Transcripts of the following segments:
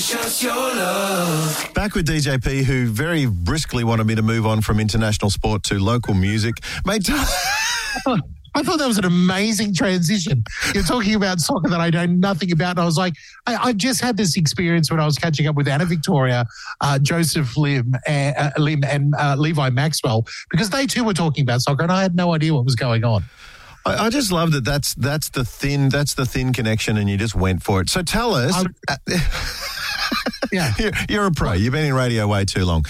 just your love. Back with DJP, who very briskly wanted me to move on from international sport to local music. Mate, I thought that was an amazing transition. You're talking about soccer that I know nothing about. And I was like, I just had this experience when I was catching up with Anna Victoria, Joseph Lim and Levi Maxwell, because they too were talking about soccer and I had no idea what was going on. I just love that that's the thin connection and you just went for it. So tell us... Yeah, you're a pro. You've been in radio way too long.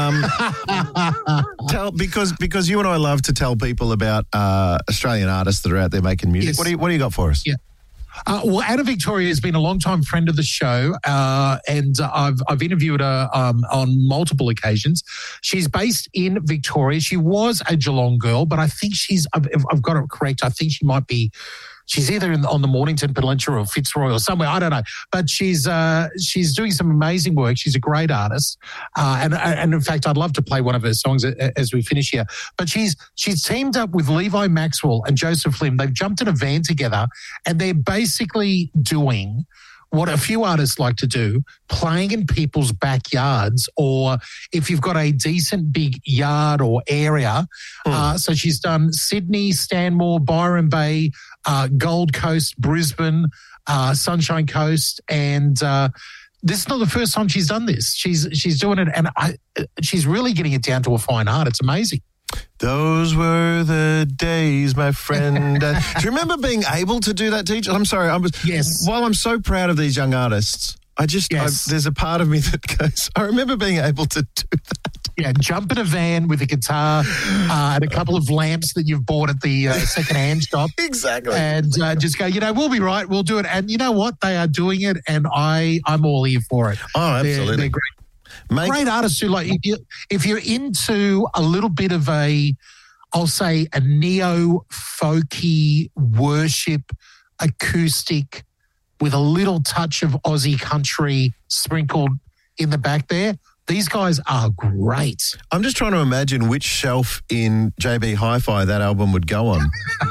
Because you and I love to tell people about Australian artists that are out there making music. Yes. What do you got for us? Yeah. Well, Anna Victoria has been a long-time friend of the show, and I've interviewed her on multiple occasions. She's based in Victoria. She was a Geelong girl, but I think I've got it correct. I think she might be. She's either on the Mornington Peninsula or Fitzroy or somewhere. I don't know. But she's doing some amazing work. She's a great artist. And in fact, I'd love to play one of her songs as we finish here. But she's teamed up with Levi Maxwell and Joseph Lim. They've jumped in a van together and they're basically doing what a few artists like to do, playing in people's backyards, or if you've got a decent big yard or area. So she's done Sydney, Stanmore, Byron Bay, Gold Coast, Brisbane, Sunshine Coast, and this is not the first time she's done this. She's doing it, and she's really getting it down to a fine art. It's amazing. Those were the days, my friend. Do you remember being able to do that, DJ? I'm sorry. Yes. While I'm so proud of these young artists, there's a part of me that goes, I remember being able to do that. Yeah, jump in a van with a guitar and a couple of lamps that you've bought at the second-hand shop. Exactly. And just go, we'll be right, we'll do it. And you know what? They are doing it, and I'm all here for it. Oh, absolutely. They're great. Great artists who, like, if you're into a little bit of I'll say a neo-folky worship acoustic with a little touch of Aussie country sprinkled in the back there, these guys are great. I'm just trying to imagine which shelf in JB Hi-Fi that album would go on.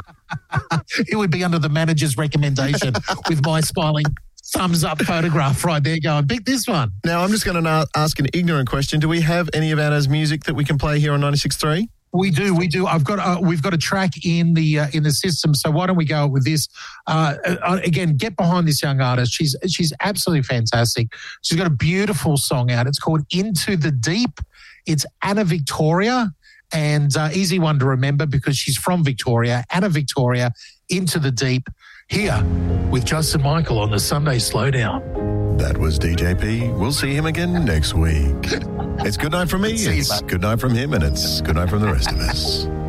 It would be under the manager's recommendation with my smiling thumbs up photograph right there going, pick this one. Now, I'm just going to ask an ignorant question. Do we have any of Anna's music that we can play here on 96.3? We do. We've got a track in the system. So why don't we go with this? Again, get behind this young artist. She's absolutely fantastic. She's got a beautiful song out. It's called Into the Deep. It's Anna Victoria, and easy one to remember because she's from Victoria. Anna Victoria, Into the Deep. Here with Justin Michael on the Sunday Slowdown. That was DJP. We'll see him again next week. It's good night from me, it's good night from him, and it's good night from the rest of us.